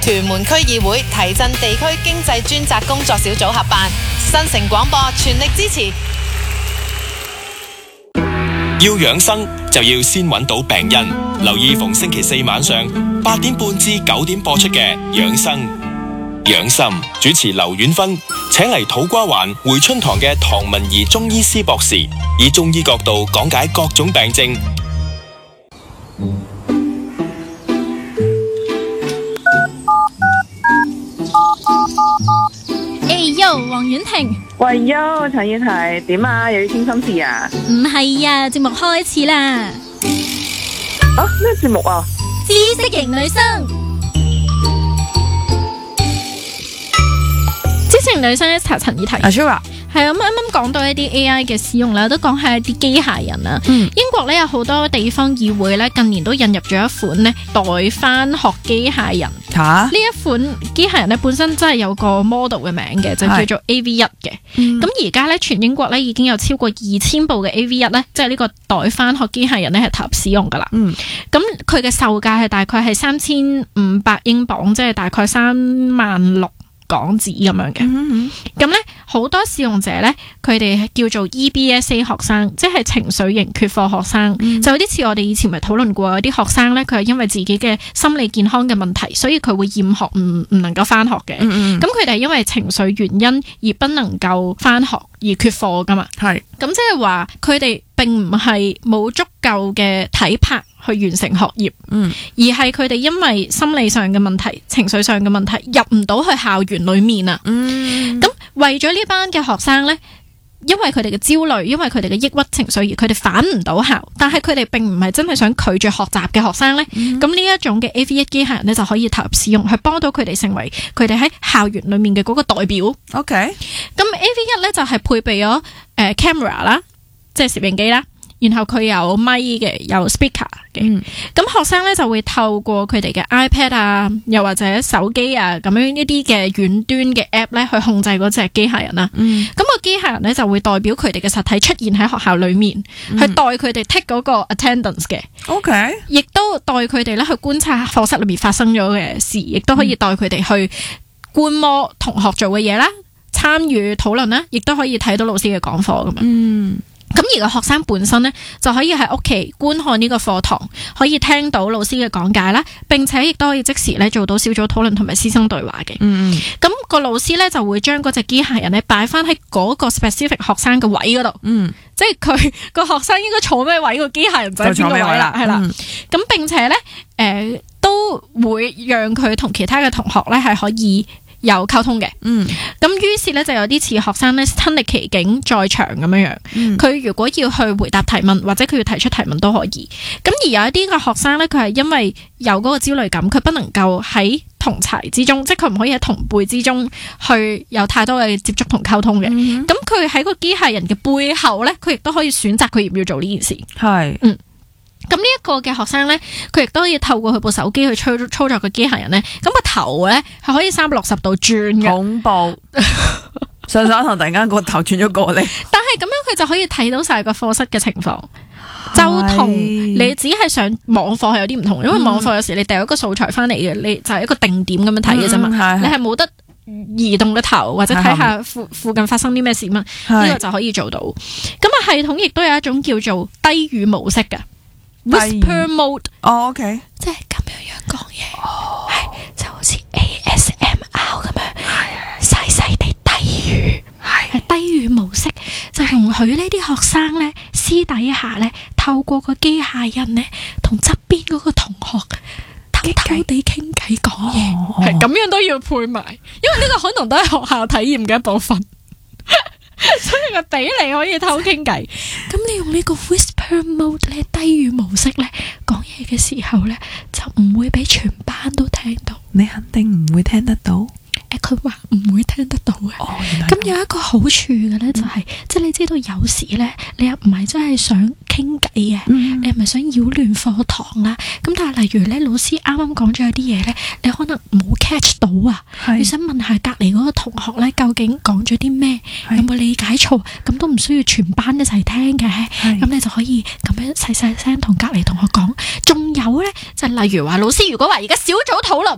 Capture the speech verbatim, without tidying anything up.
屯門區議會提振地區經濟專責工作小組合辦，新城廣播全力支持。 要養生就要先揾到病因，留意逢星期四晚上八點半至九點播出嘅養生養心，主持劉婉芬請嚟土瓜灣回春堂嘅唐文儀中醫師博士，以中醫角度講解各種病症。 誒喲，黃婉婷。 喂喲，陳燕提點啊？又要傾心事啊？ 唔係啊，節目開始啦。 啊，咩節目啊？ 知識型女生。知識型女生一查陳燕提。 阿 Shura。 係啊，咁啱啱講到一啲 A I 嘅使用啦，都講下一啲機械人啦。嗯、英國咧有好多地方議會咧近年都引入咗一款咧代返學機械人。吓、啊？呢一款機械人咧本身真係有個 model 嘅名嘅，就叫做 A V 一嘅。咁而家咧全英國咧已經有超過二千部嘅 A V 一咧，即係呢個代返學機械人咧係投入使用噶啦。咁佢嘅售價係大概係三千五百英鎊，即係大概三萬六港紙咁樣嘅。咁咧好多使用者咧，佢哋叫做 E B S A 學生，即係情緒型缺課學生，嗯、就有啲似我哋以前咪討論過，有啲學生咧佢係因為自己嘅心理健康嘅問題，所以佢會厭學，唔唔能夠翻學嘅。咁佢哋係因為情緒原因而不能夠翻學而缺課噶嘛。係咁即係話佢哋並唔係冇足夠嘅體魄去完成學業，嗯、而係佢哋因為心理上嘅問題、情緒上嘅問題入唔到去校園裏面啊。咁、嗯、為咗呢班嘅學生呢，因為佢哋嘅焦慮，因為佢哋嘅抑鬱情緒而佢哋返唔到校，但係佢哋並唔係真係想拒絕學習嘅學生呢。咁呢、嗯、一種嘅 A V 一機械人呢，就可以投入使用，去幫到佢哋成為佢哋喺校園裏面嘅嗰個代表。OK，咁 A V 一呢，就係配備咗誒 camera 啦，即係攝影機啦。然後佢有咪嘅，有 speaker 嘅。咁、嗯、學生咧就會透過佢哋嘅 iPad 啊，又或者手機啊，咁樣一啲嘅遠端嘅 app 咧，去控制嗰隻機械人啦。咁、嗯、個機械人咧就會代表佢哋嘅實體出現喺學校裏面，嗯、去代佢哋 take 嗰個 attendance 嘅。OK， 亦都代佢哋咧去觀察課室裏面發生咗嘅事，亦都可以代佢哋去觀摩同學做嘅嘢啦，參與討論啦，亦都可以睇到老師嘅講課噶嘛。嗯。咁而個學生本身咧，就可以喺屋企觀看呢個課堂，可以聽到老師嘅講解啦，並且亦都可以即時咧做到小組討論同埋師生對話嘅。嗯，咁個老師咧就會將嗰隻機械人咧擺翻喺嗰個 specific 學生嘅位嗰度。嗯，即係佢個學生應該坐咩位，個機械人就喺邊個位啦，係啦。咁、嗯、並且咧，誒、呃、都會讓佢同其他嘅同學咧係可以有溝通嘅。嗯，咁於是咧就有啲似學生咧親歷其境在場咁樣樣。佢、嗯、如果要去回答提問或者佢要提出提問都可以。咁而有一啲嘅學生咧，佢係因為有嗰個焦慮感，佢不能夠喺同儕之中，即係佢唔可以喺同輩之中去有太多嘅接觸同溝通嘅。咁佢喺個機械人嘅背後咧，佢亦都可以選擇佢要唔要做呢件事。係，嗯。咁呢一個嘅學生咧，佢亦都可以透過佢部手機去操操作個機械人咧，咁個頭咧係可以三百六十度轉嘅。恐怖！上上堂突然間個頭轉咗過嚟，但係咁樣佢就可以睇到晒個課室嘅情況，就同你只係上網課係有啲唔同，因為網課有時你掉一個素材翻嚟嘅，你就係一個定點咁樣睇嘅啫嘛，嗯、你係冇得移動個頭或者睇下附附近發生啲咩事嘛，呢個就可以做到。咁啊系統亦都有一種叫做低語模式嘅。Whisper mode，哦、oh，OK， 即係咁樣樣講嘢，係、oh. 就好似 A S M R 咁樣，細細地低語，係低語模式，就容許呢啲學生咧私底下咧透過個機械人咧同側邊嗰個同學偷偷地傾偈講嘢，係咁樣都要配埋，因為呢個可能都係學校體驗嘅一部分。所以個俾你可以偷傾偈，咁你用呢個 whisper mode 咧，低語模式咧，講嘢嘅時候咧，就唔會俾全班都聽到。你肯定唔會聽得到。誒，佢話唔會聽得到嘅。哦，咁有一個好處嘅咧，就係、是嗯、即係你知道有時咧，你又唔係真係想傾偈嘅，嗯、你係咪想擾亂課堂啦？咁但係例如咧，老師啱啱講咗有啲嘢咧，你可能冇 catch 到啊，是你想問下隔籬嗰個同學咧，究竟講咗啲咩？是有冇理解錯？咁都唔需要全班一齊聽嘅，咁是你就可以咁樣細細聲同隔籬同學講。仲有咧，就例如話老師如果話而家小組討論，